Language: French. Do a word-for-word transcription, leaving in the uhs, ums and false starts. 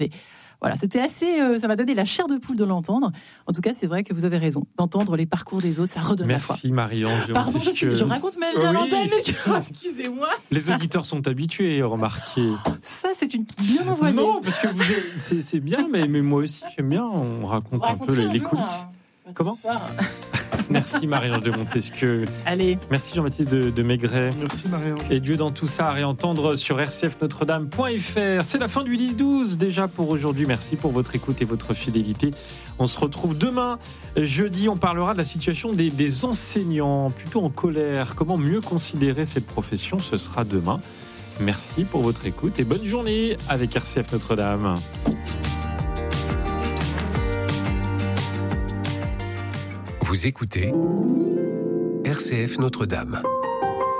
Voilà, c'était assez, euh, ça m'a donné la chair de poule de l'entendre. En tout cas, c'est vrai que vous avez raison. D'entendre les parcours des autres, ça redonne Merci la foi. Marie-Ange. Pardon, je, suis, que... je raconte ma vie à oui. l'antenne, excusez-moi. Les auditeurs sont habitués, remarquez. Ça, c'est une petite bien envoyée. Non, parce que vous êtes, c'est, c'est bien, mais, mais moi aussi, j'aime bien. On raconte on un peu les, les coulisses. Un... Comment ? Merci Marie-Ange de Montesquieu. Allez. Merci Jean-Baptiste de, de Maigret. Merci Marie-Ange. Et Dieu dans tout ça à réentendre sur r c f notre dame point f r. C'est la fin du dix douze déjà pour aujourd'hui. Merci pour votre écoute et votre fidélité. On se retrouve demain, jeudi. On parlera de la situation des, des enseignants, plutôt en colère. Comment mieux considérer cette profession ? Ce sera demain. Merci pour votre écoute et bonne journée avec R C F Notre-Dame. Vous écoutez R C F Notre-Dame.